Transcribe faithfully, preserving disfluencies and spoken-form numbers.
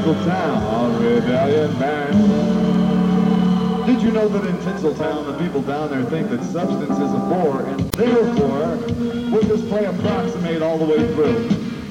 Tinseltown Rebellion Band. Did you know that in Tinseltown the people down there think that substance is a bore and therefore we'll just play approximate all the way through?